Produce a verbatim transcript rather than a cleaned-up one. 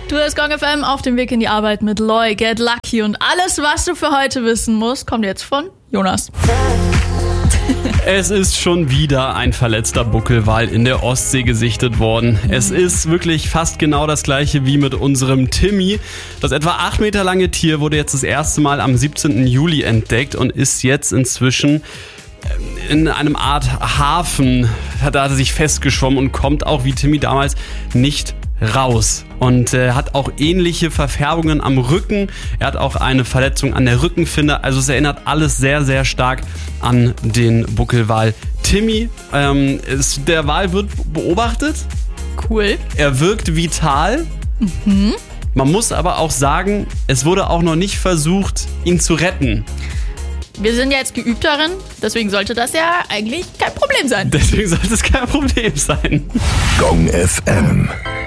Du hörst Gong F M auf dem Weg in die Arbeit mit Loy, Get Lucky und alles, was du für heute wissen musst, kommt jetzt von Jonas. Es ist schon wieder ein verletzter Buckelwal in der Ostsee gesichtet worden. Es ist wirklich fast genau das gleiche wie mit unserem Timmy. Das etwa acht Meter lange Tier wurde jetzt das erste Mal am siebzehnten Juli entdeckt und ist jetzt inzwischen in einem Art Hafen, da hat er sich festgeschwommen und kommt auch wie Timmy damals nicht raus. Und äh, hat auch ähnliche Verfärbungen am Rücken. Er hat auch eine Verletzung an der Rückenfinne. Also es erinnert alles sehr, sehr stark an den Buckelwal Timmy. Ähm, ist, der Wal wird beobachtet. Cool. Er wirkt vital. Mhm. Man muss aber auch sagen, es wurde auch noch nicht versucht, ihn zu retten. Wir sind ja jetzt geübt darin, deswegen sollte das ja eigentlich kein Problem sein. Deswegen sollte es kein Problem sein. Gong F M.